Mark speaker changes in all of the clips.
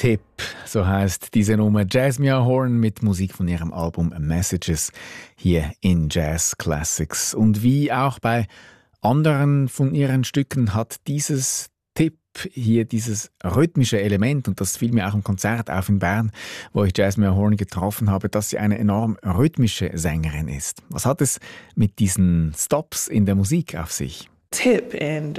Speaker 1: Tipp, so heißt diese Nummer Jasmine Horn mit Musik von ihrem Album Messages hier in Jazz Classics. Und wie auch bei anderen von ihren Stücken hat dieses Tipp hier dieses rhythmische Element, und das fiel mir auch im Konzert auf in Bern, wo ich Jasmine Horn getroffen habe, dass sie eine enorm rhythmische Sängerin ist. Was hat es mit diesen Stops in der Musik auf sich?
Speaker 2: Tip and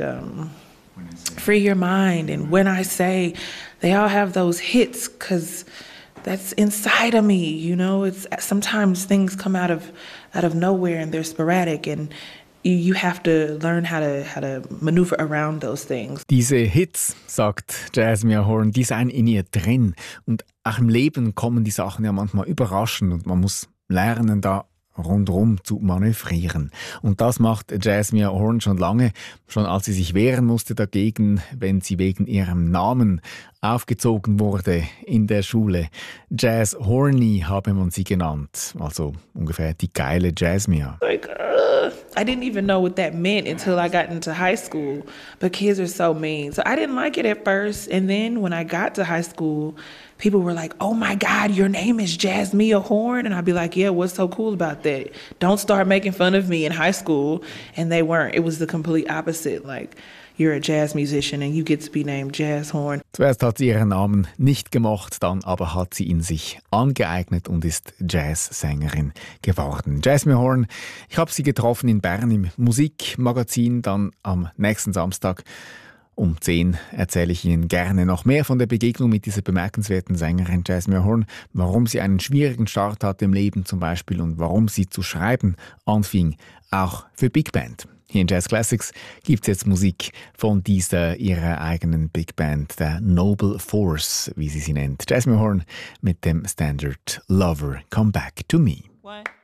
Speaker 2: Free Your Mind and When I Say, they all have those hits because that's inside of me, you know. It's sometimes things come out of nowhere and they're sporadic, and you have to learn how to maneuver around those things.
Speaker 1: Diese Hits, sagt Jasmine Horn, die seien in ihr drin. Und auch im Leben kommen die Sachen ja manchmal überraschend und man muss lernen, da rundherum zu manövrieren. Und das macht Jasmine Horn schon lange, schon als sie sich wehren musste dagegen, wenn sie wegen ihrem Namen aufgezogen wurde in der Schule. Jazz Horny habe man sie genannt, also ungefähr die geile Jasmine.
Speaker 2: I didn't even know what that meant until I got into high school, but kids are so mean. So I didn't like it at first, and then when I got to high school, people were like, "Oh my God, your name is Jasmine Horn," and I'd be like, "Yeah, what's so cool about that? Don't start making fun of me in high school." And they weren't. It was the complete opposite. Like, you're a jazz musician and you get to be named Jazz Horn.
Speaker 1: Zuerst hat sie ihren Namen nicht gemocht, dann aber hat sie ihn sich angeeignet und ist Jazzsängerin geworden. Jasmine Horn, ich habe sie getroffen in Bern im Musikmagazin, dann am nächsten Samstag um 10 erzähle ich Ihnen gerne noch mehr von der Begegnung mit dieser bemerkenswerten Sängerin Jasmine Horn, warum sie einen schwierigen Start hatte im Leben zum Beispiel und warum sie zu schreiben anfing, auch für Big Band. Hier in Jazz Classics gibt es jetzt Musik von dieser ihrer eigenen Big Band, der Noble Force, wie sie nennt. Jasmine Horn mit dem Standard Lover, Come Back to Me.
Speaker 2: One.